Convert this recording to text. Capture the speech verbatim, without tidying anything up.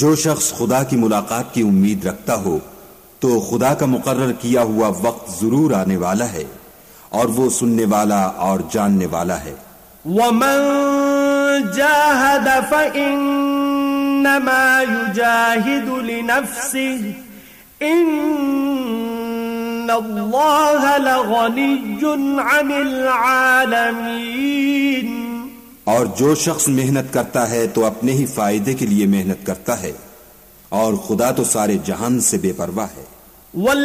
जो शख्स खुदा की मुलाकात की उम्मीद रखता हो तो खुदा का मुकर्रर किया हुआ वक्त जरूर आने वाला है और वो सुनने वाला और जानने वाला है। वमन जाहद फइन्नमा युजाहिदु लिनफ्सिहि इन्नल्लाह लगनिय्युन अनिल आलमीन। और जो शख्स मेहनत करता है तो अपने ही फायदे के लिए मेहनत करता है और खुदा तो सारे जहान से बेपरवाह है।